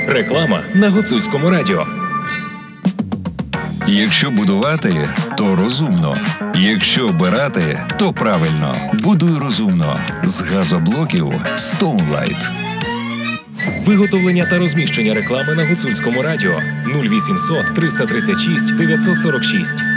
Реклама на Гуцульському радіо. Якщо будувати, то розумно. Якщо обирати, то правильно. Будуй розумно. З газоблоків Stoneline. Виготовлення та розміщення реклами на Гуцульському радіо 0800 336 946.